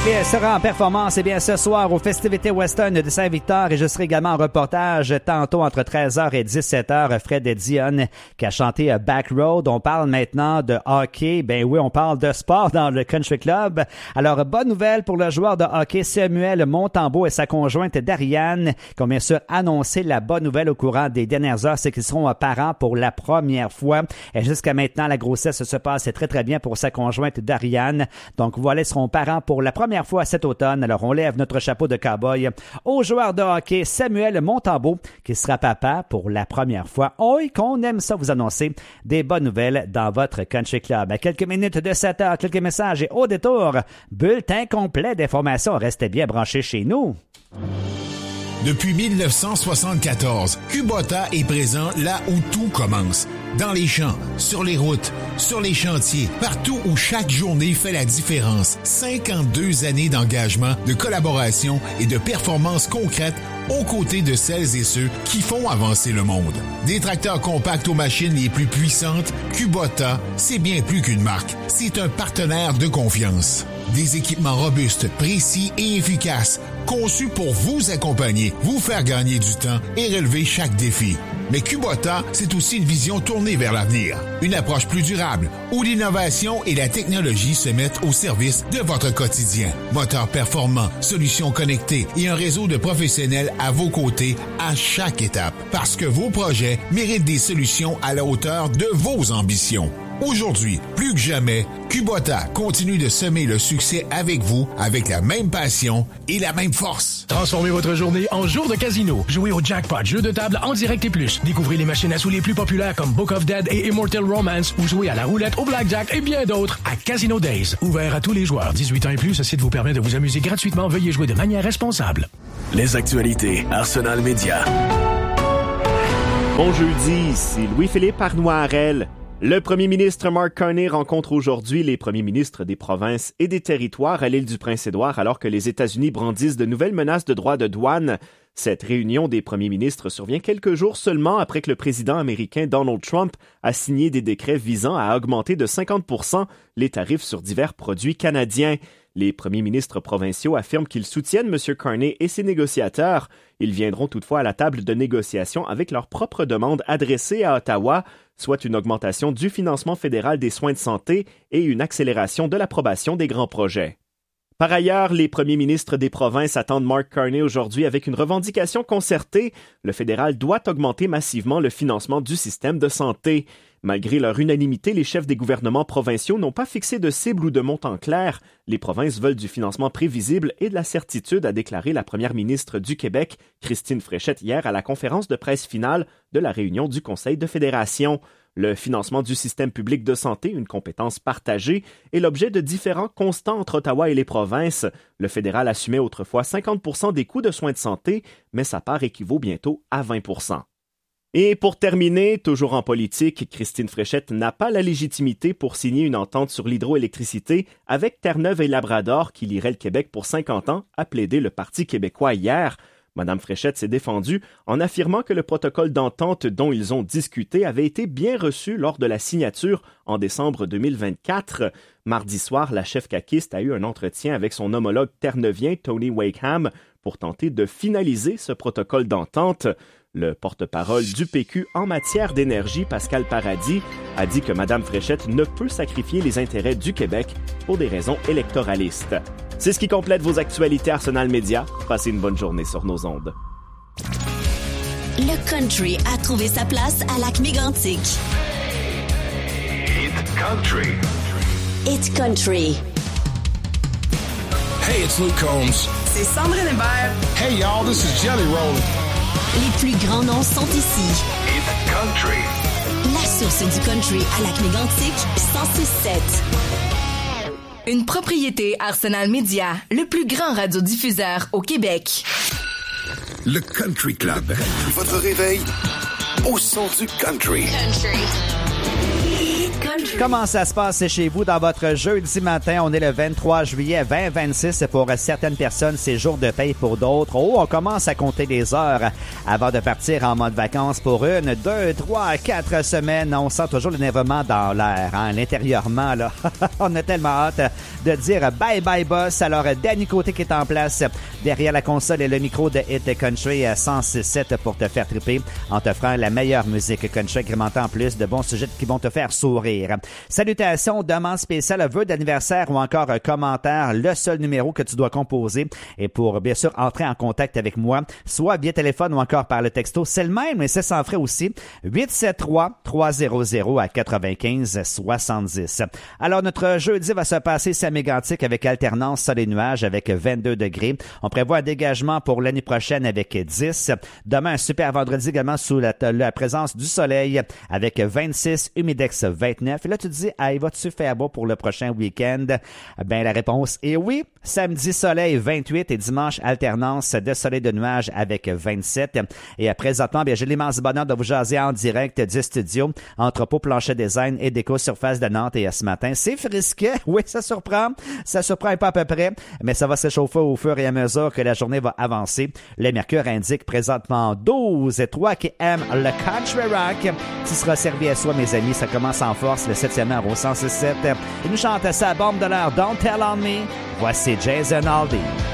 sera en performance ce soir aux festivités Western de Saint-Victor et je serai également en reportage tantôt entre 13h et 17h. Fred Dionne qui a chanté Back Road. On parle maintenant de hockey. Ben oui, on parle de sport dans le Country Club. Alors, bonne nouvelle pour le joueur de hockey Samuel Montembeault et sa conjointe Dariane qui ont bien sûr annoncé la bonne nouvelle au courant des dernières heures, c'est qu'ils seront parents pour la première fois. Et jusqu'à maintenant, la grossesse se passe très très bien pour sa conjointe Dariane. Donc voilà, ils seront parents pour la première fois cet automne. Alors, on lève notre chapeau de cow-boy au joueur de hockey Samuel Montembeault qui sera papa pour la première fois. Oh, et qu'on aime ça vous annoncer des bonnes nouvelles dans votre Country Club. À quelques minutes de 7 heures, quelques messages et au détour, bulletin complet d'informations. Restez bien branchés chez nous. Depuis 1974, Kubota est présent là où tout commence. Dans les champs, sur les routes, sur les chantiers, partout où chaque journée fait la différence. 52 années d'engagement, de collaboration et de performances concrètes aux côtés de celles et ceux qui font avancer le monde. Des tracteurs compacts aux machines les plus puissantes, Kubota, c'est bien plus qu'une marque. C'est un partenaire de confiance. Des équipements robustes, précis et efficaces, conçus pour vous accompagner, vous faire gagner du temps et relever chaque défi. Mais Kubota, c'est aussi une vision tournée vers l'avenir. Une approche plus durable, où l'innovation et la technologie se mettent au service de votre quotidien. Moteurs performants, solutions connectées et un réseau de professionnels à vos côtés à chaque étape. Parce que vos projets méritent des solutions à la hauteur de vos ambitions. Aujourd'hui, plus que jamais, Kubota continue de semer le succès avec vous, avec la même passion et la même force. Transformez votre journée en jour de casino. Jouez au Jackpot, jeu de table en direct et plus. Découvrez les machines à sous les plus populaires comme Book of Dead et Immortal Romance ou jouez à la roulette, au blackjack et bien d'autres à Casino Days. Ouvert à tous les joueurs. 18 ans et plus, ce site vous permet de vous amuser gratuitement. Veuillez jouer de manière responsable. Les actualités Arsenal Média. Bon jeudi, ici Louis-Philippe Arnoirel. Le premier ministre Mark Carney rencontre aujourd'hui les premiers ministres des provinces et des territoires à l'île du Prince-Édouard alors que les États-Unis brandissent de nouvelles menaces de droits de douane. Cette réunion des premiers ministres survient quelques jours seulement après que le président américain Donald Trump a signé des décrets visant à augmenter de 50% les tarifs sur divers produits canadiens. Les premiers ministres provinciaux affirment qu'ils soutiennent M. Carney et ses négociateurs. Ils viendront toutefois à la table de négociation avec leurs propres demandes adressées à Ottawa, soit une augmentation du financement fédéral des soins de santé et une accélération de l'approbation des grands projets. Par ailleurs, les premiers ministres des provinces attendent Mark Carney aujourd'hui avec une revendication concertée. Le fédéral doit augmenter massivement le financement du système de santé. Malgré leur unanimité, les chefs des gouvernements provinciaux n'ont pas fixé de cible ou de montant clair. Les provinces veulent du financement prévisible et de la certitude, a déclaré la première ministre du Québec, Christine Fréchette, hier à la conférence de presse finale de la réunion du Conseil de fédération. Le financement du système public de santé, une compétence partagée, est l'objet de différends constants entre Ottawa et les provinces. Le fédéral assumait autrefois 50% des coûts de soins de santé, mais sa part équivaut bientôt à 20%. Et pour terminer, toujours en politique, Christine Fréchette n'a pas la légitimité pour signer une entente sur l'hydroélectricité avec Terre-Neuve et Labrador qui lierait le Québec pour 50 ans, a plaidé le Parti québécois hier. Mme Fréchette s'est défendue en affirmant que le protocole d'entente dont ils ont discuté avait été bien reçu lors de la signature en décembre 2024. Mardi soir, la chef caquiste a eu un entretien avec son homologue terneuvien Tony Wakeham pour tenter de finaliser ce protocole d'entente. Le porte-parole du PQ en matière d'énergie, Pascal Paradis, a dit que Mme Fréchette ne peut sacrifier les intérêts du Québec pour des raisons électoralistes. C'est ce qui complète vos actualités Arsenal Média. Passez une bonne journée sur nos ondes. Le country a trouvé sa place à Lac-Mégantic. It's country. It's country. Hey, it's Luke Combs. C'est Sandrine Hébert. Hey, y'all, this is Jelly Roll. Les plus grands noms sont ici. It's country. La source du country à Lac-Mégantic, 106.7. Une propriété Arsenal Média, le plus grand radiodiffuseur au Québec. Le Country Club. Votre réveil au son du country. Country. Comment ça se passe chez vous dans votre jeudi matin? On est le 23 juillet 2026. Pour certaines personnes, c'est jour de paye pour d'autres. Oh, on commence à compter les heures avant de partir en mode vacances pour 1, 2, 3, 4 semaines. On sent toujours l'énervement dans l'air, hein, l'intérieurement, là. On a tellement hâte de dire bye bye boss. Alors, Danny Côté qui est en place derrière la console et le micro de Hit Country 106.7 pour te faire triper en t'offrant la meilleure musique country, agrémentant en plus de bons sujets qui vont te faire sourire. Salutations, demandes spéciales, vœux d'anniversaire ou encore commentaires, le seul numéro que tu dois composer et pour bien sûr entrer en contact avec moi, soit via téléphone ou encore par le texto, c'est le même, mais c'est sans frais aussi, 873-300-95-70. Alors notre jeudi va se passer semi-gantique avec alternance sol et nuages avec 22 degrés. On prévoit un dégagement pour l'année prochaine avec 10. Demain, un super vendredi également sous la présence du soleil avec 26, humidex 29. Et là, tu te dis, hey, va-tu faire beau pour le prochain week-end? Ben, la réponse est oui. Samedi, soleil 28 et dimanche, alternance de soleil de nuages avec 27. Et présentement, bien, j'ai l'immense bonheur de vous jaser en direct du studio Entrepôt Plancher Design et Déco Surface de Nantes. Et ce matin, c'est frisquet. Oui, ça surprend. Ça surprend pas à peu près, mais ça va se chauffer au fur et à mesure que la journée va avancer. Le mercure indique présentement 12. Et toi qui aimes le country rock, tu seras servi à soi, mes amis. Ça commence en force le 7e heure au 106.7. Il nous chante sa bombe de l'heure Don't Tell On Me. Voici Jason Aldean.